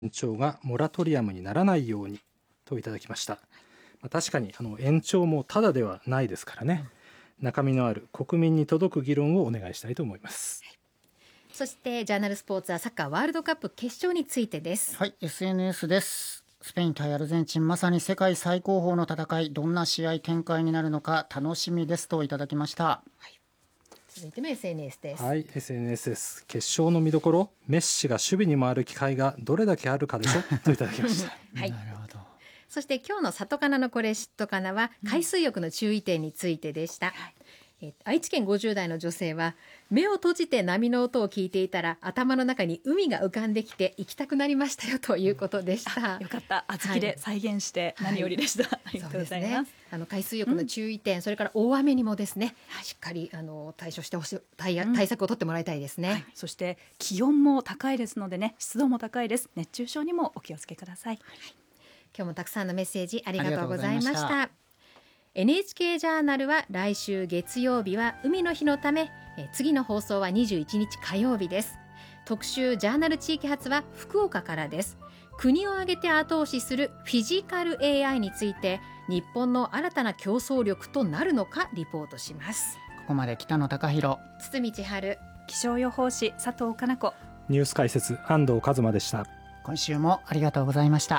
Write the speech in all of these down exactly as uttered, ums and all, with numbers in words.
延長がモラトリアムにならないようにといただきました。まあ、確かにあの延長もただではないですからね、うん、中身のある国民に届く議論をお願いしたいと思います。はい、 そしてジャーナルスポーツはサッカーワールドカップ決勝についてです。 はい、 エスエヌエス です。スペイン対アルゼンチン、まさに世界最高峰の戦い、どんな試合展開になるのか楽しみですといただきました。はい、 続いても エスエヌエス です。 はい、エスエヌエス です。決勝の見どころ、メッシが守備に回る機会がどれだけあるかでしょといただきました。 はい、 なるほど。 そして今日の里かなのこれ知っとかなは海水浴の注意点についてでした。うん、えー、愛知県ごじゅう代の女性は、目を閉じて波の音を聞いていたら頭の中に海が浮かんできて行きたくなりましたよということでした。 よかった、小豆で再現して何よりでした。はい、ありがとうございます。 そうですね、あの海水浴の注意点、うん、それから大雨にもですね、しっかりあの対処してほしい、対、対策を取ってもらいたいですね。はい、 そして気温も高いですのでね、湿度も高いです。熱中症にもお気をつけください。はい、 今日もたくさんのメッセージありがとうございました。エヌエイチケー ジャーナルは来週月曜日は海の日のため、え次の放送はにじゅういちにち火曜日です。特集ジャーナル地域発は福岡からです。国を挙げて後押しするフィジカル エーアイ について、日本の新たな競争力となるのかリポートします。 ここまで北野貴弘、 堤千春、 気象予報士佐藤かな子、 ニュース解説安藤和馬でした。 今週もありがとうございました。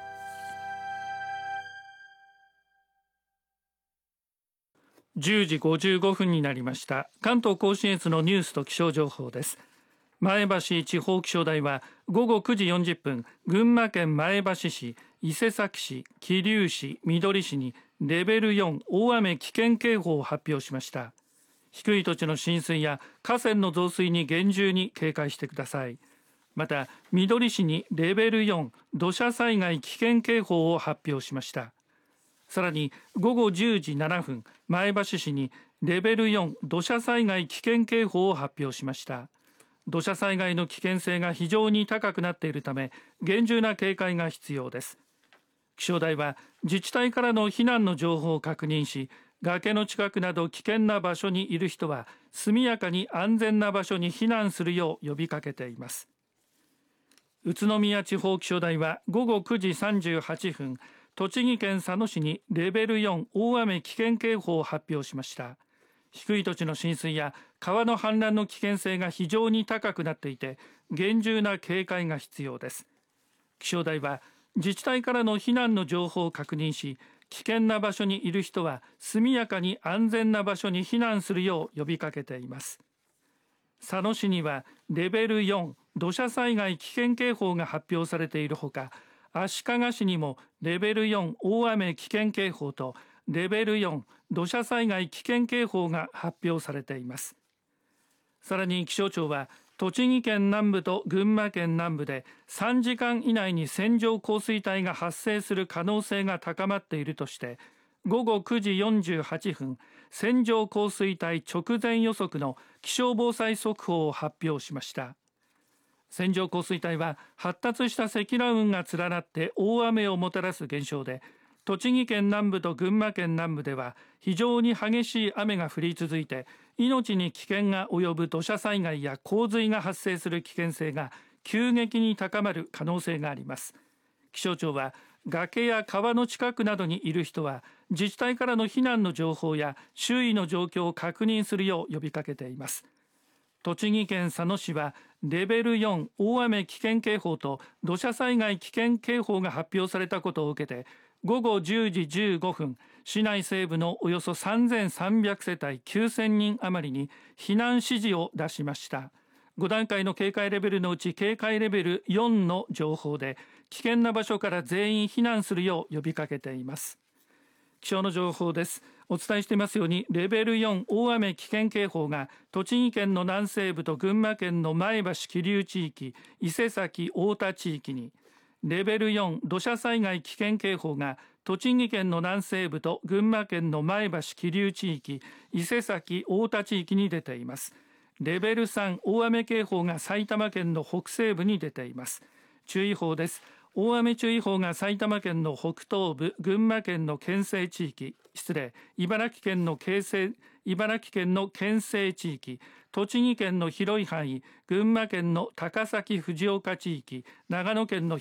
じゅうじごじゅうごふんになりました。関東甲信越のニュースと気象情報です。前橋地方気象台はごごくじよんじゅっぷん、群馬県前橋市、伊勢崎市、桐生市、みどり市にレベルよん大雨危険警報を発表しました。低い土地の浸水や河川の増水に厳重に警戒してください。またみどり市にレベルよん土砂災害危険警報を発表しました。さらにごごじゅうじななふん、前橋市にレベルよん土砂災害危険警報を発表しました。土砂災害の危険性が非常に高くなっているため、厳重な警戒が必要です。気象台は自治体からの避難の情報を確認し、崖の近くなど危険な場所にいる人は速やかに安全な場所に避難するよう呼びかけています。宇都宮地方気象台はごごくじさんじゅうはっぷん、栃木県佐野市にレベルよん大雨危険警報を発表しました。低い土地の浸水や川の氾濫の危険性が非常に高くなっていて、厳重な警戒が必要です。気象台は自治体からの避難の情報を確認し、危険な場所にいる人は速やかに安全な場所に避難するよう呼びかけています。佐野市にはレベルよん土砂災害危険警報が発表されているほか、足利市にもレベルよん大雨危険警報とレベルよん土砂災害危険警報が発表されています。さらに気象庁は栃木県南部と群馬県南部でさんじかん以内に線状降水帯が発生する可能性が高まっているとして、ごごくじよんじゅうはっぷん線状降水帯直前予測の気象防災速報を発表しました。線状降水帯は発達した積乱雲が連なって大雨をもたらす現象で、栃木県南部と群馬県南部では非常に激しい雨が降り続いて、命に危険が及ぶ土砂災害や洪水が発生する危険性が急激に高まる可能性があります。気象庁は崖や川の近くなどにいる人は自治体からの避難の情報や周囲の状況を確認するよう呼びかけています。栃木県佐野市はレベルよん大雨危険警報と土砂災害危険警報が発表されたことを受けて、ごごじゅうじじゅうごふん、市内西部のおよそさんぜんさんびゃくせたいきゅうせんにん余りに避難指示を出しました。ごだんかいの警戒レベルのうち警戒レベルよんの情報で、危険な場所から全員避難するよう呼びかけています。気象の情報です。お伝えしていますように、レベルよん大雨危険警報が栃木県の南西部と群馬県の前橋桐生地域、伊勢崎太田地域に、レベルよん土砂災害危険警報が栃木県の南西部と群馬県の前橋桐生地域、伊勢崎太田地域に出ています。レベルさん大雨警報が埼玉県の北西部に出ています。注意報です。大雨注意報が埼玉県の北東部、群馬県の県西地域、失礼、茨城県の県西、茨城県の県西地域、栃木県の広い範囲、群馬県の高崎藤岡地域、長野県の